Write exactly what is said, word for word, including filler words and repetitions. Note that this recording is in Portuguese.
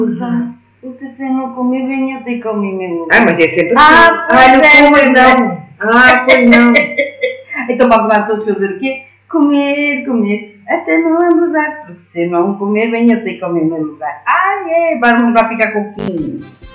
Usar. Porque se eu não comer bem, eu tenho que comer mesmo. Ah, mas é sempre Ah, assim. Ah, não pois é, comas pois não. Ah, pois não. Então vamos lá todos fazer o quê? Comer, comer. Até não abusar. Porque se eu não comer bem, eu tenho que comer no mesmo lugar. Ah, é, vamos lá ficar com o quinho.